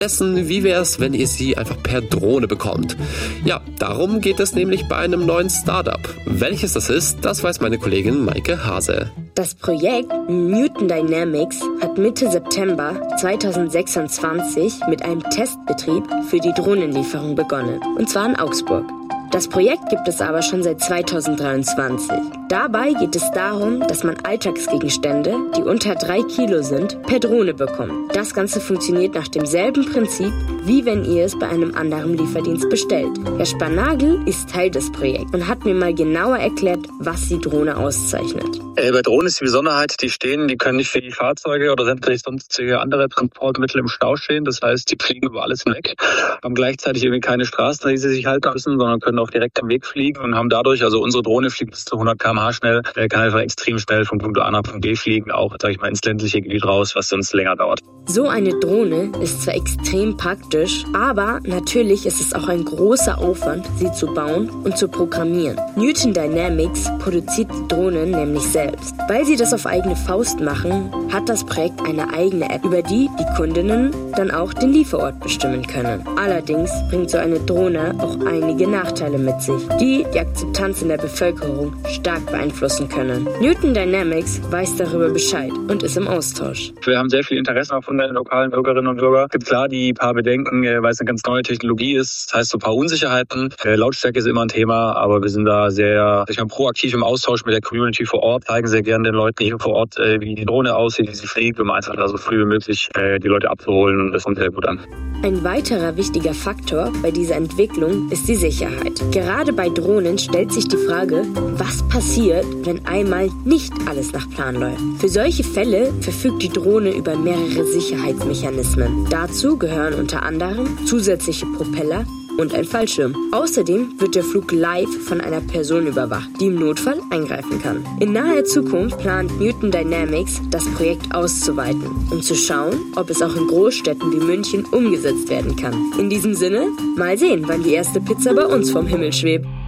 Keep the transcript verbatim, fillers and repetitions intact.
Stattdessen, wie wäre es, wenn ihr sie einfach per Drohne bekommt? Ja, darum geht es nämlich bei einem neuen Startup. Welches das ist, das weiß meine Kollegin Maike Hase. Das Projekt Newton Dynamics hat Mitte September zweitausendsechsundzwanzig mit einem Testbetrieb für die Drohnenlieferung begonnen, und zwar in Augsburg. Das Projekt gibt es aber schon seit zweitausenddreiundzwanzig. Dabei geht es darum, dass man Alltagsgegenstände, die unter drei Kilo sind, per Drohne bekommt. Das Ganze funktioniert nach demselben Prinzip, wie wenn ihr es bei einem anderen Lieferdienst bestellt. Herr Spanagel ist Teil des Projekts und hat mir mal genauer erklärt, was die Drohne auszeichnet. Äh, bei Drohnen ist die Besonderheit, die stehen, die können nicht für die Fahrzeuge oder sämtliche sonstige andere Transportmittel im Stau stehen. Das heißt, die fliegen über alles hinweg, haben gleichzeitig irgendwie keine Straßen, an die sie sich halten müssen, sondern können auch direkt am Weg fliegen und haben dadurch, also unsere Drohne fliegt bis zu hundert Kilometer pro Stunde schnell, äh, kann einfach extrem schnell von Punkt A nach Punkt B fliegen, auch, sag ich mal, ins ländliche Gebiet raus, was sonst länger dauert. So eine Drohne ist zwar extrem praktisch, aber natürlich ist es auch ein großer Aufwand, sie zu bauen und zu programmieren. Newton Dynamics produziert die Drohnen nämlich selbst. Weil sie das auf eigene Faust machen, hat das Projekt eine eigene App, über die die Kundinnen dann auch den Lieferort bestimmen können. Allerdings bringt so eine Drohne auch einige Nachteile mit sich, die die Akzeptanz in der Bevölkerung stark beeinflussen können. Newton Dynamics weiß darüber Bescheid und ist im Austausch. Wir haben sehr viel Interesse auch von den lokalen Bürgerinnen und Bürgern. Es gibt klar die paar Bedenken, weil es eine ganz neue Technologie ist. Das heißt, so ein paar Unsicherheiten. Lautstärke ist immer ein Thema, aber wir sind da sehr ich meine, proaktiv im Austausch mit der Community vor Ort, zeigen sehr gerne den Leuten hier vor Ort, wie die Drohne aussieht, wie sie fliegt, um einfach da so früh wie möglich die Leute abzuholen, und das kommt sehr gut an. Ein weiterer wichtiger Faktor bei dieser Entwicklung ist die Sicherheit. Gerade bei Drohnen stellt sich die Frage, was passiert, wenn einmal nicht alles nach Plan läuft. Für solche Fälle verfügt die Drohne über mehrere Sicherheitsmechanismen. Dazu gehören unter anderem zusätzliche Propeller und ein Fallschirm. Außerdem wird der Flug live von einer Person überwacht, die im Notfall eingreifen kann. In naher Zukunft plant Newton Dynamics, das Projekt auszuweiten, um zu schauen, ob es auch in Großstädten wie München umgesetzt werden kann. In diesem Sinne, mal sehen, wann die erste Pizza bei uns vom Himmel schwebt.